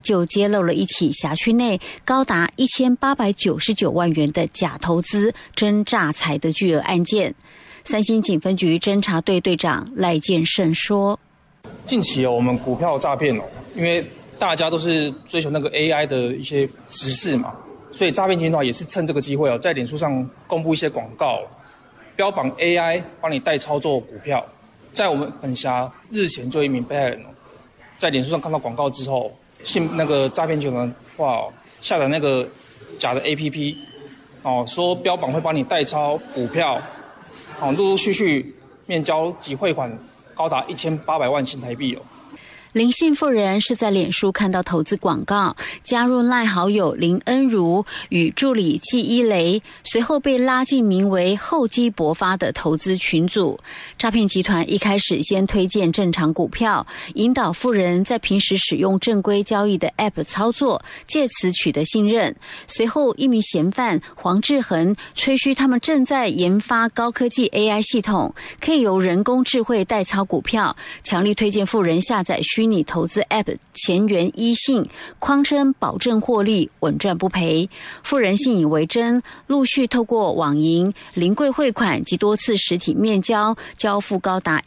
就揭露了一起辖区内高达1899万元的假投资真诈财的巨额案件。三星警分局侦查队队长赖建胜说： 近期我们股票诈骗因为大家都是追求那个 AI 的一些时事嘛，所以诈骗集团也是趁这个机会在脸书上公布一些广告，标榜 AI 帮你代操作股票。在我们本辖日前就有一名被害人在脸书上看到广告之后，信那个诈骗集团下载那个假的 APP 说标榜会帮你代操股票，陆陆续续面交及汇款高达1800万新台币。 林姓妇人是在脸书看到投资广告，加入赖好友林恩如与助理纪一雷，随后被拉进名为厚积薄发的投资群组。诈骗集团一开始先推荐正常股票，引导妇人在平时使用正规交易的 App 操作，借此取得信任。随后一名嫌犯黄志恒吹嘘他们正在研发高科技 AI 系统，可以由人工智慧代操股票，强力推荐妇人下载虚拟投资 App 前缘一信，匡称保证获利，稳赚不赔。妇人信以为真，陆续透过网银、临柜汇款及多次实体面交，交付高达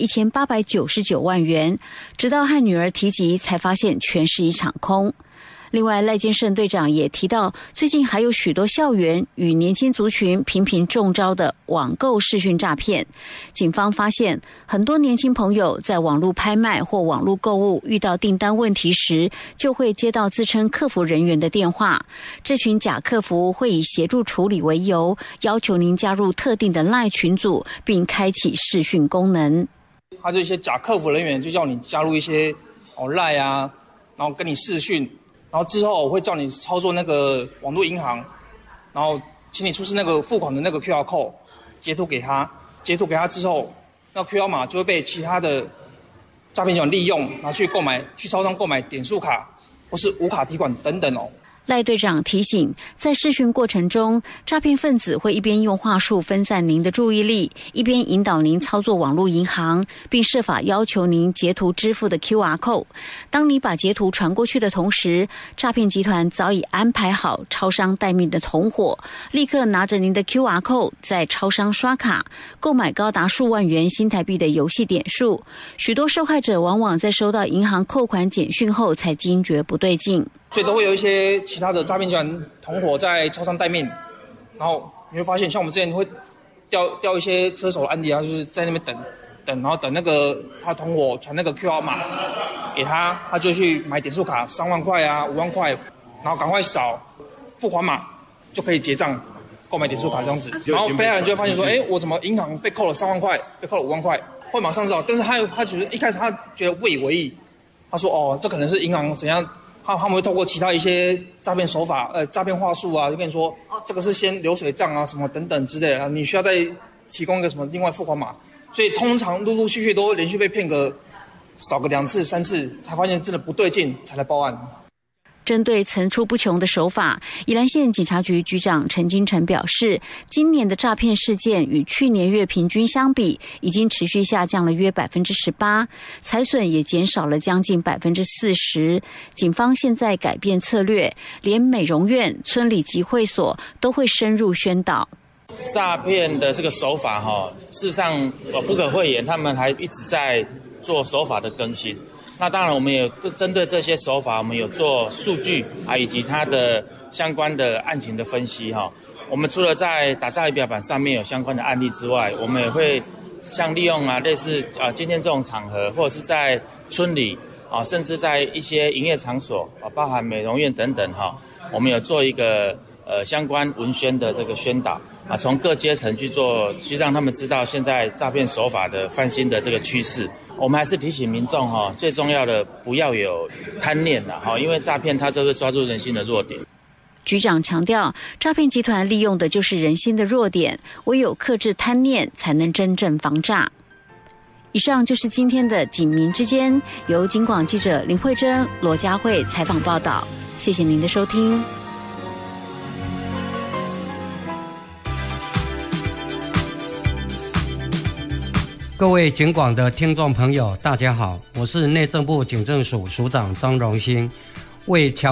1899万元。直到和女儿提及，才发现全是一场空。另外，赖建胜队长也提到，最近还有许多校园与年轻族群频频中招的网购视讯诈骗。警方发现，很多年轻朋友在网络拍卖或网络购物遇到订单问题时，就会接到自称客服人员的电话。这群假客服会以协助处理为由，要求您加入特定的 LINE 群组，并开启视讯功能。 他这些假客服人员就叫你加入一些LINE然后跟你视讯。然后之后我会叫你操作那个网络银行，然后请你出示那个付款的那个 QR code， 截图给他之后，那 QR 码就会被其他的诈骗集团利用，拿去超商购买点数卡或是无卡提款等等赖队长提醒，在视讯过程中，诈骗分子会一边用话术分散您的注意力，一边引导您操作网络银行，并设法要求您截图支付的 QR code。当你把截图传过去的同时，诈骗集团早已安排好超商待命的同伙，立刻拿着您的 QR code 在超商刷卡，购买高达数万元新台币的游戏点数。许多受害者往往在收到银行扣款简讯后才惊觉不对劲。 所以都会有一些其他的诈骗集团同伙在超商待命，然后你会发现，像我们之前会调一些车手的案例就是在那边等，然后等那个他同伙传那个 QR 码给他，他就去买点数卡3万块5万块，然后赶快扫付款码就可以结账购买点数卡这样子。然后被害人就会发现说，我怎么银行被扣了3万块，被扣了5万块，会马上知道，但是他觉得一开始他觉得不以为意，他说这可能是银行怎样。他们会透过其他一些诈骗手法，诈骗话术就跟你说，这个是先流水账什么等等之类的，你需要再提供一个什么另外付款码，所以通常陆陆续续都连续被骗少个2次3次，才发现真的不对劲，才来报案。 针对层出不穷的手法，宜兰县警察局局长陈金城表示，今年的诈骗事件与去年月平均相比，已经持续下降了约 18%， 财损也减少了将近 40%。 警方现在改变策略，连美容院、村里集会所都会深入宣导。 诈骗的这个手法事实上不可讳言，他们还一直在做手法的更新。那当然我们也针对这些手法，我们有做数据以及它的相关的案情的分析我们除了在打诈仪表板上面有相关的案例之外，我们也会像利用类似今天这种场合，或者是在村里甚至在一些营业场所包含美容院等等我们有做一个相关文宣的这个宣导从各阶层去让他们知道现在诈骗手法的翻新的这个趋势。我们还是提醒民众最重要的不要有贪念因为诈骗它就是抓住人心的弱点。 局长强调，诈骗集团利用的就是人心的弱点，唯有克制贪念，才能真正防诈。以上就是今天的警民之间，由警广记者林慧珍、罗佳慧采访报道。谢谢您的收听。 各位警广的听众朋友，大家好，我是内政部警政署署长张荣兴，为侨